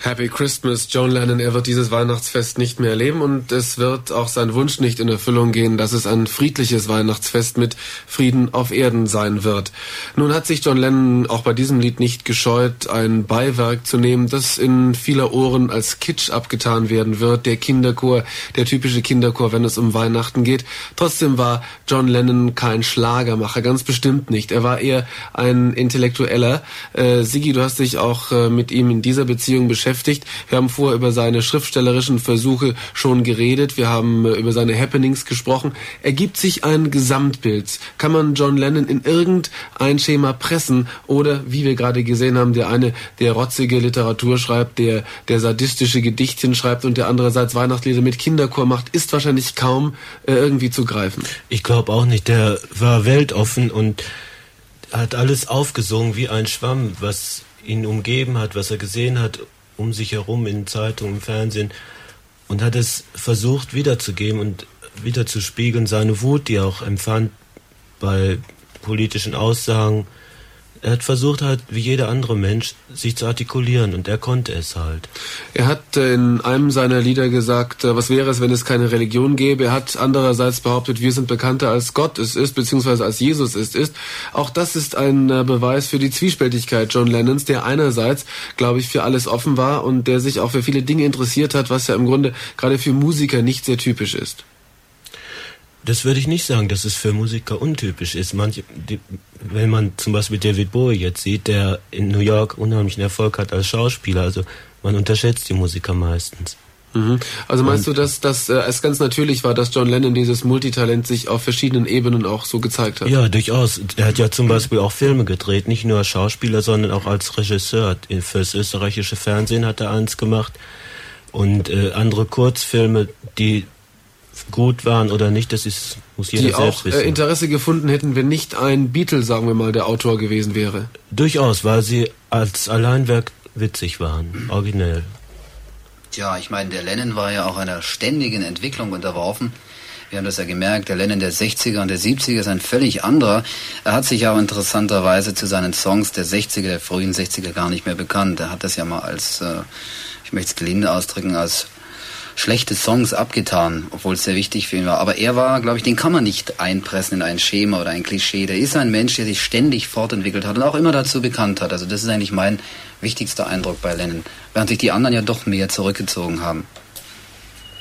Happy Christmas, John Lennon. Er wird dieses Weihnachtsfest nicht mehr erleben und es wird auch sein Wunsch nicht in Erfüllung gehen, dass es ein friedliches Weihnachtsfest mit Frieden auf Erden sein wird. Nun hat sich John Lennon auch bei diesem Lied nicht gescheut, ein Beiwerk zu nehmen, das in vieler Ohren als Kitsch abgetan werden wird. Der Kinderchor, der typische Kinderchor, wenn es um Weihnachten geht. Trotzdem war John Lennon kein Schlagermacher, ganz bestimmt nicht. Er war eher ein Intellektueller. Sigi, du hast dich auch mit ihm in dieser Beziehung beschäftigt. Wir haben vorher über seine schriftstellerischen Versuche schon geredet. Wir haben über seine Happenings gesprochen. Ergibt sich ein Gesamtbild? Kann man John Lennon in irgendein Schema pressen? Oder, wie wir gerade gesehen haben, der eine, der rotzige Literatur schreibt, der sadistische Gedichtchen schreibt und der andererseits Weihnachtslieder mit Kinderchor macht, ist wahrscheinlich kaum irgendwie zu greifen. Ich glaube auch nicht. Der war weltoffen und hat alles aufgesungen wie ein Schwamm, was ihn umgeben hat, was er gesehen hat, um sich herum in Zeitungen, im Fernsehen, und hat es versucht wiederzugeben und wiederzuspiegeln, seine Wut, die er auch empfand bei politischen Aussagen. Er hat versucht halt, wie jeder andere Mensch, sich zu artikulieren und er konnte es halt. Er hat in einem seiner Lieder gesagt, was wäre es, wenn es keine Religion gäbe. Er hat andererseits behauptet, wir sind bekannter als Gott es ist, beziehungsweise als Jesus es ist. Auch das ist ein Beweis für die Zwiespältigkeit John Lennons, der einerseits, glaube ich, für alles offen war und der sich auch für viele Dinge interessiert hat, was ja im Grunde gerade für Musiker nicht sehr typisch ist. Das würde ich nicht sagen, dass es für Musiker untypisch ist. Wenn man zum Beispiel David Bowie jetzt sieht, der in New York unheimlichen Erfolg hat als Schauspieler, also man unterschätzt die Musiker meistens. Mhm. Also meinst du, dass es ganz natürlich war, dass John Lennon dieses Multitalent sich auf verschiedenen Ebenen auch so gezeigt hat? Ja, durchaus. Er hat ja zum Beispiel auch Filme gedreht, nicht nur als Schauspieler, sondern auch als Regisseur. Für das österreichische Fernsehen hat er eins gemacht und andere Kurzfilme, die gut waren oder nicht, muss jeder selbst wissen. Die auch Interesse gefunden hätten, wenn nicht ein Beatle, sagen wir mal, der Autor gewesen wäre. Durchaus, weil sie als Alleinwerk witzig waren, originell. Tja, ich meine, der Lennon war ja auch einer ständigen Entwicklung unterworfen. Wir haben das ja gemerkt, der Lennon der 60er und der 70er ist ein völlig anderer. Er hat sich auch interessanterweise zu seinen Songs der 60er, der frühen 60er gar nicht mehr bekannt. Er hat das ja mal als, ich möchte es gelinde ausdrücken, als schlechte Songs abgetan, obwohl es sehr wichtig für ihn war. Aber er war, glaube ich, den kann man nicht einpressen in ein Schema oder ein Klischee. Der ist ein Mensch, der sich ständig fortentwickelt hat und auch immer dazu bekannt hat. Also das ist eigentlich mein wichtigster Eindruck bei Lennon. Während sich die anderen ja doch mehr zurückgezogen haben.